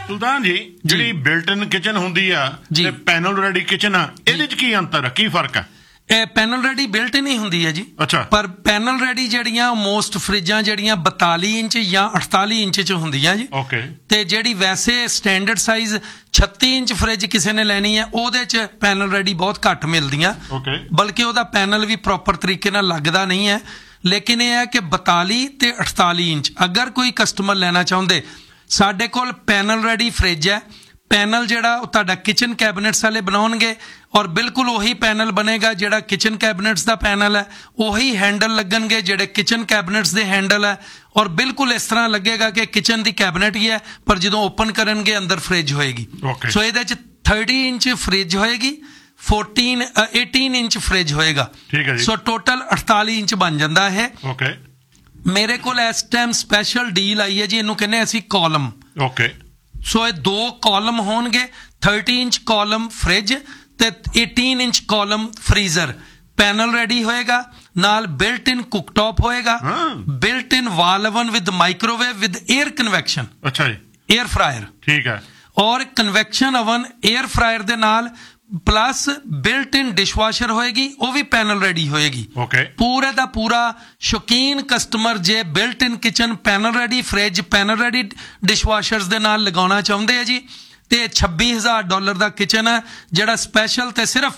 ਸੁਲਤਾਨ ਜੀ ਜਿਹੜੀ ਬਿਲਟ ਇਨ ਕਿਚਨ ਹੁੰਦੀ ਆ ਤੇ ਪੈਨਲ ਰੈਡੀ ਕਿਚਨ ਆ, ਇਹਦੇ 'ਚ ਕੀ ਅੰਤਰ ਆ, ਕੀ ਫਰਕ ਆ? ਇਹ ਪੈਨਲ ਰੈਡੀ ਬਿਲਟ ਇਨ ਹੀ ਹੁੰਦੀ ਹੈ ਜੀ। ਅੱਛਾ। ਪਰ ਪੈਨਲ ਰੈਡੀ ਜਿਹੜੀਆਂ ਮੋਸਟ ਫਰਿੱਜਾਂ ਜਿਹੜੀਆਂ 42 ਇੰਚ ਜਾਂ 48 ਇੰਚ 'ਚ ਹੁੰਦੀਆਂ ਜੀ। ਓਕੇ। ਤੇ ਜਿਹੜੀ ਵੈਸੇ ਸਟੈਂਡਰਡ ਸਾਈਜ਼ 36 ਇੰਚ ਫਰਿੱਜ ਕਿਸੇ ਨੇ ਲੈਣੀ ਹੈ ਉਹਦੇ 'ਚ ਪੈਨਲ ਰੈਡੀ ਬਹੁਤ ਘੱਟ ਮਿਲਦੀਆਂ। ਓਕੇ। ਬਲਕਿ ਉਹਦਾ ਪੈਨਲ ਵੀ ਪ੍ਰੋਪਰ ਤਰੀਕੇ ਨਾਲ ਲੱਗਦਾ ਨਹੀਂ ਹੈ। ਲੇਕਿਨ ਇਹ ਹੈ ਕਿ 42 ਤੇ 48 ਇੰਚ ਅਗਰ ਕੋਈ ਕਸਟਮਰ ਲੈਣਾ ਚਾਹੁੰਦੇ, ਸਾਡੇ ਕੋਲ ਪੈਨਲ ਰੈਡੀ ਫਰਿੱਜ ਹੈ। ਪੈਨਲ ਜਿਹੜਾ ਉਹ ਤੁਹਾਡਾ ਕਿਚਨ ਕੈਬਨਿਟਸ ਵਾਲੇ ਬਣਾਉਣਗੇ ਔਰ ਬਿਲਕੁਲ ਉਹੀ ਪੈਨਲ ਬਣੇਗਾ ਜਿਹੜਾ ਕਿਚਨ ਕੈਬਨਿਟਸ ਦਾ ਪੈਨਲ ਹੈ। ਉਹੀ ਹੈਂਡਲ ਲੱਗਣਗੇ ਜਿਹੜੇ ਕਿਚਨ ਕੈਬਨਿਟਸ ਦੇ ਹੈਂਡਲ ਹੈ ਔਰ ਬਿਲਕੁਲ ਇਸ ਤਰ੍ਹਾਂ ਲੱਗੇਗਾ ਕਿ ਕਿਚਨ ਦੀ ਕੈਬਨਿਟ ਹੀ ਹੈ, ਪਰ ਜਦੋਂ ਓਪਨ ਕਰਨਗੇ ਅੰਦਰ ਫਰਿੱਜ ਹੋਏਗੀ। ਸੋ ਇਹਦੇ 'ਚ 30 ਇੰਚ ਫਰਿੱਜ ਹੋਏਗੀ, 18 ਇੰਚ ਫਰਿੱਜ ਹੋਏਗਾ। ਠੀਕ ਹੈ ਜੀ। ਸੋ ਟੋਟਲ 48 ਇੰਚ ਬਣ ਜਾਂਦਾ ਹੈ। ਓਕੇ। ਮੇਰੇ ਕੋਲ ਇਸ ਟਾਈਮ ਸਪੈਸ਼ਲ ਡੀਲ ਆਈ ਹੈ ਜੀ, ਇਹਨੂੰ ਕਹਿੰਦੇ ਅਸੀਂ ਕਾਲਮ। ਓਕੇ। ਸੋ ਇਹ 2 ਕਾਲਮ ਹੋਣਗੇ, 30 ਇੰਚ ਕਾਲਮ ਫਰਿੱਜ ਤੇ 18 inch column freezer. Panel ready ਹੋਏਗਾ, ਨਾਲ ਬਿਲਟ ਇਨ ਕੁਕਟੌਪ ਹੋਏਗਾ, built in wall oven with microwave with air conviction. ਅੱਛਾ ਜੀ। Air fryer. ਠੀਕ ਹੈ। ਔਰ ਕਨਵੈਕਸ਼ਨ ਓਵਨ 에ਅਰ ਫਰਾਇਰ ਦੇ ਨਾਲ ਪਲੱਸ ਬਿਲਟ ਇਨ ਡਿਸ਼ਵਾਸ਼ਰ ਹੋਏਗੀ, ਉਹ ਵੀ ਪੈਨਲ ਰੈਡੀ ਹੋਏਗੀ। ਓਕੇ। ਪੂਰੇ ਦਾ ਪੂਰਾ ਸ਼ੌਕੀਨ ਕਸਟਮਰ ਜੇ ਬਿਲਟ ਇਨ kitchen, panel ready fridge, panel ready ਡਿਸ਼ਵਾਸ਼ਰਸ ਦੇ ਨਾਲ ਲਗਾਉਣਾ ਚਾਹੁੰਦੇ ਆ ਜੀ, ਤੇ $26,000 ਦਾ ਕਿਚਨ ਹੈ ਜਿਹੜਾ ਸਪੈਸ਼ਲ ਤੇ ਸਿਰਫ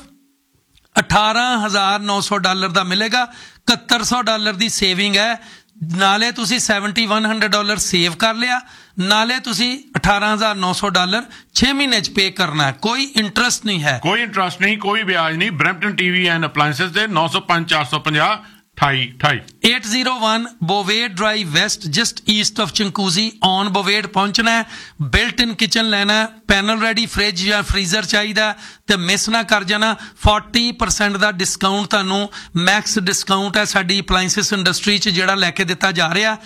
$18,900 ਦਾ ਮਿਲੇਗਾ। $7100 ਦੀ ਸੇਵਿੰਗ ਹੈ। ਨਾਲੇ ਤੁਸੀਂ $7,100 ਸੇਵ ਕਰ ਲਿਆ, ਨਾਲੇ ਤੁਸੀਂ $18,900 6 ਮਹੀਨੇ 'ਚ ਪੇ ਕਰਨਾ ਹੈ। ਕੋਈ ਇੰਟਰਸਟ ਨਹੀਂ ਹੈ, ਕੋਈ ਇੰਟਰਸਟ ਨਹੀਂ, ਕੋਈ ਵਿਆਜ ਨਹੀਂ। ਬਰੈਂਪਟਨ ਟੀਵੀ ਐਂਡ ਅਪਲਾਇੰਸਸ ਦੇ 905 450 28 801 ਬੋਵੇਡ drive West, just East of ਚੰਕੂਜ਼ੀ on ਬੋਵੇਡ ਪਹੁੰਚਣਾ ਹੈ। ਬਿਲਟ ਇਨ ਕਿਚਨ ਲੈਣਾ, ਪੈਨਲ ਰੈਡੀ ਫਰਿੱਜ ਜਾਂ ਫਰੀਜ਼ਰ ਚਾਹੀਦਾ ਤੇ ਮਿਸ ਨਾ ਕਰ ਜਾਣਾ। 40% ਦਾ ਡਿਸਕਾਊਂਟ ਤੁਹਾਨੂੰ ਮੈਕਸ ਡਿਸਕਾਊਂਟ ਹੈ ਸਾਡੀ ਅਪਲਾਇੰਸਿਸ ਇੰਡਸਟਰੀ 'ਚ ਜਿਹੜਾ ਲੈ ਕੇ ਦਿੱਤਾ ਜਾ ਰਿਹਾ।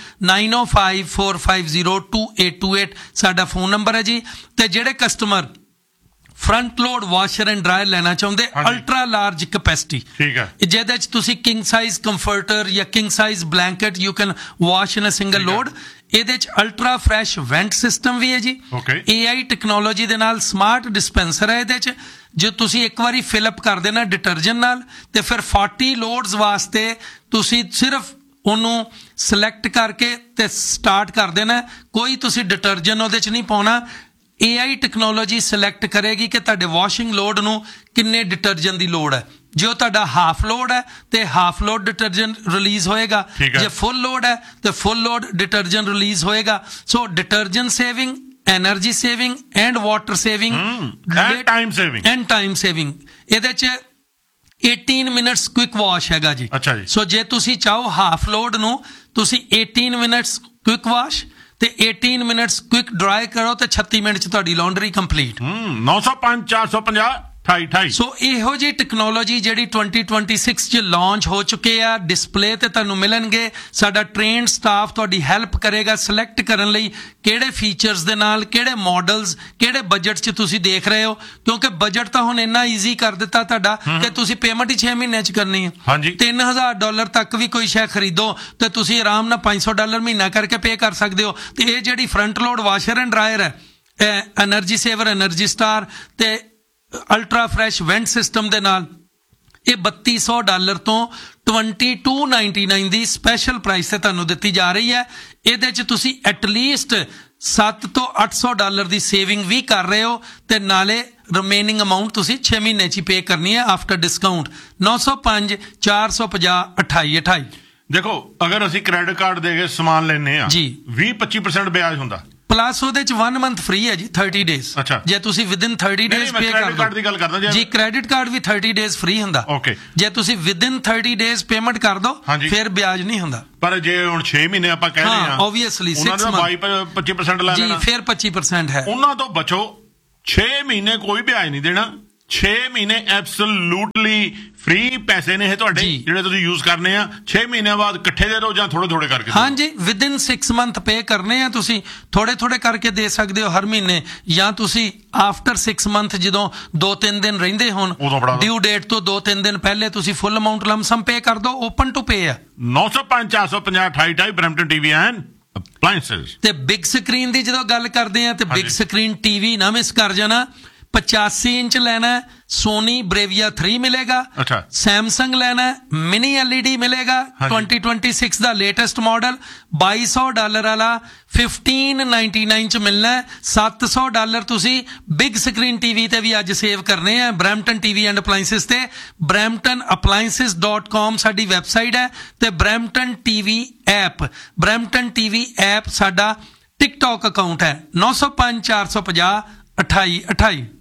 9054502828 ਸਾਡਾ ਫੋਨ ਨੰਬਰ ਹੈ ਜੀ। ਤੇ ਜਿਹੜੇ customer front load washer and dryer ਲੈਣਾ ਚਾਹੁੰਦੇ, ਅਲਟਰਾ ਲਾਰਜ ਕਪੈਸਿਟੀ, ਠੀਕ ਹੈ, ਜਿਹਦੇ 'ਚ ਤੁਸੀਂ ਕਿੰਗ ਸਾਈਜ਼ ਕੰਫਰਟਰ ਜਾਂ king size blanket you can wash in a single load. ਇਹਦੇ 'ਚ ਅਲਟਰਾ ਫਰੈਸ਼ ਵੈਂਟ ਸਿਸਟਮ ਵੀ ਹੈ ਜੀ। AI ਟੈਕਨੋਲੋਜੀ ਦੇ ਨਾਲ ਸਮਾਰਟ ਡਿਸਪੈਂਸਰ ਹੈ ਇਹਦੇ 'ਚ। ਜੇ ਤੁਸੀਂ ਇੱਕ ਵਾਰੀ ਫਿਲਅਪ ਕਰ ਦੇਣਾ ਡਿਟਰਜੈਂਟ ਨਾਲ, ਤੇ ਫਿਰ 40 ਲੋਡਸ ਵਾਸਤੇ ਤੁਸੀਂ ਸਿਰਫ ਉਹਨੂੰ ਸਿਲੈਕਟ ਕਰਕੇ ਤੇ ਸਟਾਰਟ ਕਰ ਦੇਣਾ। ਕੋਈ ਤੁਸੀਂ ਡਿਟਰਜੈਂਟ ਉਹਦੇ 'ਚ ਨਹੀਂ ਪਾਉਣਾ। AI ਟੈਕਨੋਲੋਜੀ ਸਿਲੈਕਟ ਕਰੇਗੀ ਕਿ ਤੁਹਾਡੇ ਵਾਸ਼ਿੰਗ ਲੋਡ ਨੂੰ ਕਿੰਨੇ ਡਿਟਰਜੈਂਟ ਦੀ ਲੋੜ ਹੈ। ਜੇ ਉਹ ਤੁਹਾਡਾ ਹਾਫ ਲੋਡ ਹੈ ਤੇ ਹਾਫ ਲੋਡ ਡਿਟਰਜੈਂਟ ਰਿਲੀਜ਼ ਹੋਏਗਾ, ਜੇ ਫੁੱਲ ਲੋਡ ਹੈ ਤੇ ਫੁੱਲ ਲੋਡ ਡਿਟਰਜੈਂਟ ਰਿਲੀਜ਼ ਹੋਏਗਾ। ਸੋ detergent saving, energy saving and water saving end time saving. ਇਹਦੇ 'ਚ 18 ਮਿੰਟਸ ਕੁਇਕ ਵਾਸ਼ ਹੈਗਾ ਜੀ। ਅੱਛਾ ਜੀ। ਸੋ ਜੇ ਤੁਸੀਂ ਚਾਹੋ ਹਾਫ ਲੋਡ ਨੂੰ ਤੁਸੀਂ 18 ਮਿੰਟਸ ਕੁਇਕ ਵਾਸ਼ ਤੇ 18 ਮਿੰਟਸ ਕੁਇਕ ਡਰਾਈ ਕਰੋ ਤੇ 36 ਮਿੰਟ 'ਚ ਤੁਹਾਡੀ ਲਾਂਡਰੀ ਕੰਪਲੀਟ। 905 450 28। ਸੋ ਇਹੋ ਜਿਹੀ ਟੈਕਨੋਲੋਜੀ ਜਿਹੜੀ 2026 'ਚ ਲਾਂਚ ਹੋ ਚੁੱਕੇ ਆ, ਡਿਸਪਲੇ ਤੇ ਤੁਹਾਨੂੰ ਮਿਲਣਗੇ। ਸਾਡਾ ਟ੍ਰੇਨਡ ਸਟਾਫ ਤੁਹਾਡੀ ਹੈਲਪ ਕਰੇਗਾ ਸਿਲੈਕਟ ਕਰਨ ਲਈ ਕਿਹੜੇ ਫੀਚਰਸ ਦੇ ਨਾਲ, ਕਿਹੜੇ ਮਾਡਲਸ, ਕਿਹੜੇ ਬਜਟ 'ਚ ਤੁਸੀਂ ਦੇਖ ਰਹੇ ਹੋ। ਕਿਉਂਕਿ ਬਜਟ ਤਾਂ ਹੁਣ ਇੰਨਾ ਈਜ਼ੀ ਕਰ ਦਿੱਤਾ ਤੁਹਾਡਾ ਕਿ ਤੁਸੀਂ ਪੇਮੈਂਟ ਹੀ 6 ਮਹੀਨਿਆਂ 'ਚ ਕਰਨੀ ਹੈ। $3,000 ਤੱਕ ਵੀ ਕੋਈ ਸ਼ੈ ਖਰੀਦੋ ਤੇ ਤੁਸੀਂ ਆਰਾਮ ਨਾਲ $500 ਮਹੀਨਾ ਕਰਕੇ ਪੇ ਕਰ ਸਕਦੇ ਹੋ। ਤੇ ਇਹ ਜਿਹੜੀ front load washer and dryer ਹੈ, ਐਨਰਜੀ ਸੇਵਰ, ਐਨਰਜੀ ਸਟਾਰ ਤੇ ਅਲਟਰਾ ਫਰੈਸ਼ ਵੈਂਟ ਸਿਸਟਮ ਦੇ ਨਾਲ, ਇਹ $3,200 ਤੋਂ $2,299 ਦੀ ਸਪੈਸ਼ਲ ਪ੍ਰਾਈਸ ਤੇ ਤੁਹਾਨੂੰ ਦਿੱਤੀ ਜਾ ਰਹੀ ਹੈ। ਇਹਦੇ 'ਚ ਤੁਸੀਂ ਐਟਲੀਸਟ $700 ਤੋਂ $800 ਦੀ ਸੇਵਿੰਗ ਵੀ ਕਰ ਰਹੇ ਹੋ ਤੇ ਨਾਲੇ ਰਿਮੇਨਿੰਗ ਅਮਾਊਂਟ ਤੁਸੀਂ 6 ਮਹੀਨੇ 'ਚ ਹੀ ਪੇ ਕਰਨੀ ਹੈ ਆਫਟਰ ਡਿਸਕਾਊਂਟ। 905 450 2828। ਦੇਖੋ, ਅਗਰ ਅਸੀਂ ਕ੍ਰੈਡਿਟ ਕਾਰਡ ਦੇ ਕੇ ਸਮਾਨ ਲੈਣੇ ਆ ਜੀ, 20-25% ਵਿਆਜ ਹੁੰਦਾ, ਪਲੱਸ ਉਹਦੇ 'ਚ 1 ਮੰਥ ਫ੍ਰੀ ਹੈ ਜੀ, 30 ਡੇਜ਼। ਜੇ ਤੁਸੀਂ ਵਿਦਿਨ 30 ਡੇਜ਼ ਪੇ ਕਰ ਦੋ ਜੀ, ਕ੍ਰੈਡਿਟ ਕਾਰਡ ਵੀ 30 ਡੇਜ਼ ਫ੍ਰੀ ਹੁੰਦਾ। ਜੇ ਤੁਸੀਂ ਵਿਦਿਨ 30 ਡੇਜ਼ ਪੇਮੈਂਟ ਕਰ ਦੋ ਫਿਰ ਵਿਆਜ ਨਹੀਂ ਹੁੰਦਾ। ਪਰ ਜੇ ਹੁਣ 6 ਮਹੀਨੇ ਆਪਾਂ ਕਹਿ ਰਹੇ ਹਾਂ, ਓਬਵੀਅਸਲੀ 25% ਲੈ ਲੈਣਾ ਜੀ, ਫਿਰ 25% ਹੈ। ਉਹਨਾਂ ਤੋਂ ਬਚੋ। 6 ਮਹੀਨੇ ਕੋਈ ਵਿਆਜ ਨਹੀਂ ਦੇਣਾ। 6 ਮਹੀਨੇ ਐਬਸੋਲੂਟਲੀ ਫ੍ਰੀ ਪੈਸੇ ਨੇ ਇਹ ਤੁਹਾਡੇ ਜਿਹੜੇ ਤੁਸੀਂ ਯੂਜ਼ ਕਰਨੇ ਆ। 6 ਮਹੀਨਿਆਂ ਬਾਅਦ ਇਕੱਠੇ ਦੇ ਦਿਓ ਜਾਂ ਥੋੜੇ ਕਰਕੇ। ਹਾਂਜੀ, ਵਿਦਿਨ 6 ਮੰਥ ਪੇ ਕਰਨੇ ਆ। ਤੁਸੀਂ ਥੋੜੇ ਕਰਕੇ ਦੇ ਸਕਦੇ ਹੋ ਹਰ ਮਹੀਨੇ, ਜਾਂ ਤੁਸੀਂ ਆਫਟਰ 6 ਮੰਥ ਜਦੋਂ 2-3 ਦਿਨ ਰਹਿੰਦੇ ਹੋਣ ਡਿਊ ਡੇਟ ਤੋਂ 2-3 ਦਿਨ ਪਹਿਲੇ ਤੁਸੀਂ ਫੁੱਲ ਅਮਾਊਂਟ ਲਮਸਮ ਪੇ ਕਰ ਦਿਓ। ਓਪਨ ਟੂ ਪੇ ਆ। 905 450 2828 ਬਰੈਂਪਟਨ ਟੀਵੀ ਐਂਡ ਅਪਲਾਈਐਂਸਸ ਤੇ ਬਿਗ ਸਕਰੀਨ ਦੀ ਜਦੋਂ ਗੱਲ ਕਰਦੇ ਆ ਤੇ ਬਿਗ ਸਕਰੀਨ ਟੀਵੀ ਨਾ ਮਿਸ ਕਰ ਜਾਣਾ। 85 ਇੰਚ ਲੈਣਾ ਸੋਨੀ ਬ੍ਰੇਵੀਆ 3 ਮਿਲੇਗਾ। ਸੈਮਸੰਗ ਲੈਣਾ ਮਿਨੀ LED ਮਿਲੇਗਾ 2026 ਦਾ ਲੇਟੈਸਟ ਮਾਡਲ $2200 ਵਾਲਾ 1599 ਚ ਮਿਲਣਾ। $700 ਤੁਸੀਂ ਬਿਗ ਸਕਰੀਨ ਟੀਵੀ ਤੇ ਵੀ ਅੱਜ ਸੇਵ ਕਰਨੇ ਆ ਬਰੈਂਪਟਨ ਟੀਵੀ ਐਂਡ ਅਪਲਾਈਐਂਸਿਸ ਤੇ। bramptonappliances.com ਸਾਡੀ ਵੈਬਸਾਈਟ ਹੈ ਤੇ ਬਰੈਂਪਟਨ ਟੀਵੀ ਐਪ ਸਾਡਾ ਟਿਕਟੌਕ ਅਕਾਊਂਟ ਹੈ। 905 450 2828।